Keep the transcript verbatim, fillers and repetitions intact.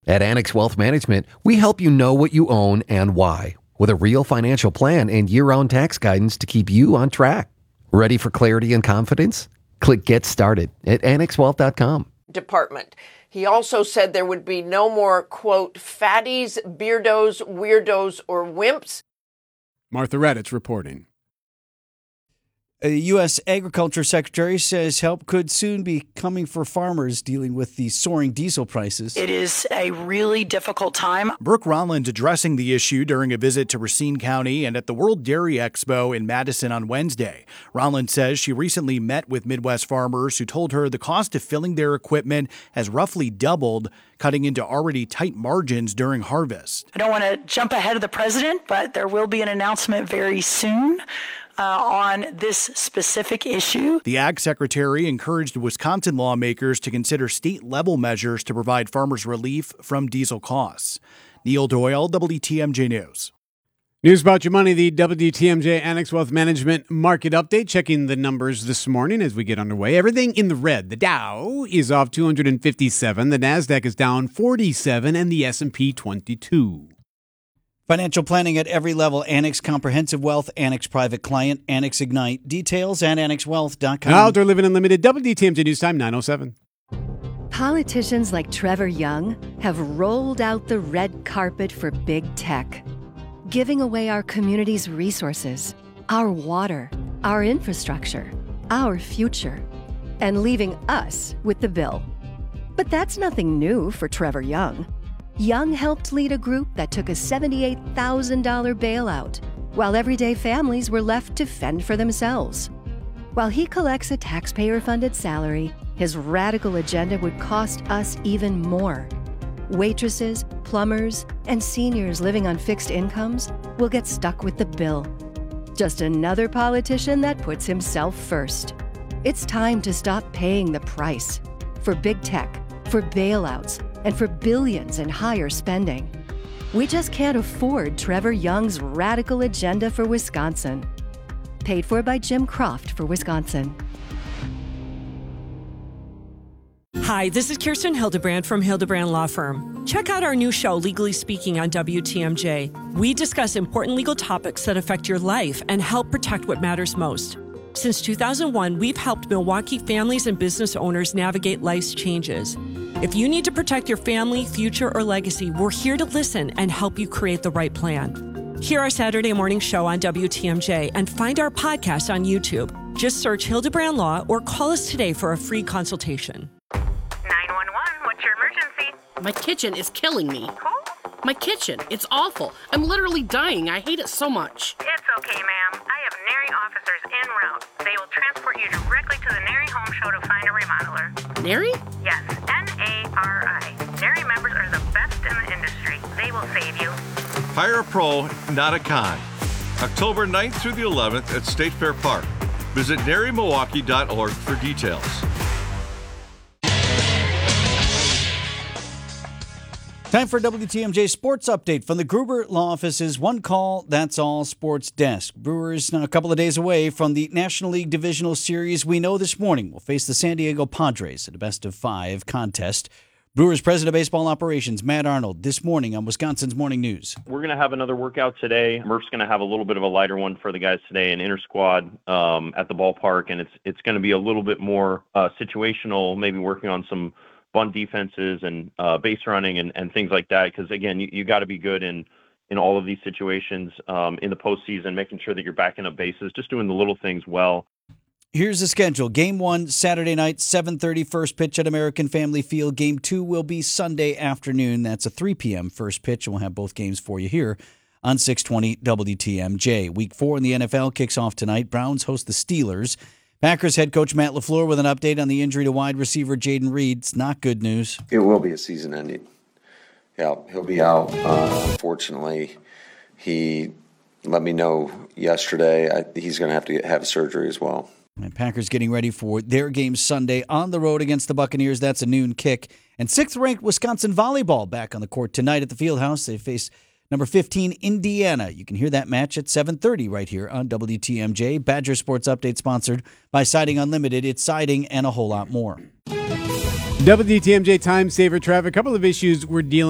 At Annex Wealth Management, we help you know what you own and why, with a real financial plan and year-round tax guidance to keep you on track. Ready for clarity and confidence? Click Get Started at annex wealth dot com. Department. He also said there would be no more, quote, fatties, beardos, weirdos, or wimps. Martha Redditz reporting. The U S Agriculture Secretary says help could soon be coming for farmers dealing with the soaring diesel prices. It is a really difficult time. Brooke Ronland addressing the issue during a visit to Racine County and at the World Dairy Expo in Madison on Wednesday. Ronland says she recently met with Midwest farmers who told her the cost of filling their equipment has roughly doubled, cutting into already tight margins during harvest. I don't want to jump ahead of the president, but there will be an announcement very soon Uh, on this specific issue. The Ag Secretary encouraged Wisconsin lawmakers to consider state-level measures to provide farmers relief from diesel costs. Neil Doyle, W T M J News. News about your money, the W T M J Annex Wealth Management Market Update. Checking the numbers this morning as we get underway. Everything in the red. The Dow is off two hundred fifty-seven. The NASDAQ is down forty-seven and the S and P twenty-two. Financial planning at every level. Annex Comprehensive Wealth, Annex Private Client, Annex Ignite. Details at annex wealth dot com. Outdoor Living Unlimited, W T M J News Time, nine oh seven. Politicians like Trevor Young have rolled out the red carpet for big tech, giving away our community's resources, our water, our infrastructure, our future, and leaving us with the bill. But that's nothing new for Trevor Young. Young helped lead a group that took a seventy-eight thousand dollars bailout, while everyday families were left to fend for themselves. While he collects a taxpayer-funded salary, his radical agenda would cost us even more. Waitresses, plumbers, and seniors living on fixed incomes will get stuck with the bill. Just another politician that puts himself first. It's time to stop paying the price for big tech, for bailouts, and for billions in higher spending. We just can't afford Trevor Young's radical agenda for Wisconsin. Paid for by Jim Croft for Wisconsin. Hi, this is Kirsten Hildebrand from Hildebrand Law Firm. Check out our new show, Legally Speaking, on W T M J. We discuss important legal topics that affect your life and help protect what matters most. Since two thousand one, we've helped Milwaukee families and business owners navigate life's changes. If you need to protect your family, future, or legacy, we're here to listen and help you create the right plan. Hear our Saturday morning show on W T M J and find our podcast on YouTube. Just search Hildebrand Law or call us today for a free consultation. nine one one, what's your emergency? My kitchen is killing me. Who? My kitchen. It's awful. I'm literally dying. I hate it so much. It's okay, ma'am. I have Nary officers en route. They will transport you directly to the Nary Home Show to find a remodeler. Nary? Yes, N A R I. Nary members are the best in the industry. They will save you. Hire a pro, not a con. October ninth through the eleventh at State Fair Park. Visit nary milwaukee dot org for details. Time for a W T M J Sports Update from the Gruber Law Office's One Call, That's All Sports Desk. Brewers now a couple of days away from the National League Divisional Series. We know this morning will face the San Diego Padres in a best-of-five contest. Brewers President of Baseball Operations, Matt Arnold, this morning on Wisconsin's Morning News. We're going to have another workout today. Murph's going to have a little bit of a lighter one for the guys today, an inter-squad um, at the ballpark, and it's it's going to be a little bit more uh, situational, maybe working on some bunt defenses and uh, base running and, and things like that. Because again, you, you got to be good in, in all of these situations um, in the postseason, making sure that you're backing up bases, just doing the little things well. Here's the schedule. Game one, Saturday night, seven thirty, first pitch at American Family Field. Game two will be Sunday afternoon. That's a three p.m. first pitch, and we'll have both games for you here on six twenty W T M J. Week four in the N F L kicks off tonight. Browns host the Steelers. Packers head coach Matt LaFleur with an update on the injury to wide receiver Jaden Reed. It's not good news. It will be a season ending. Yeah, he'll be out. Uh, unfortunately, he let me know yesterday I, he's going to have to get, have surgery as well. And Packers getting ready for their game Sunday on the road against the Buccaneers. That's a noon kick. And sixth-ranked Wisconsin volleyball back on the court tonight at the Fieldhouse. They face number fifteen, Indiana. You can hear that match at seven thirty right here on W T M J. Badger Sports Update sponsored by Siding Unlimited. It's siding and a whole lot more. W T M J Time Saver traffic. A couple of issues we're dealing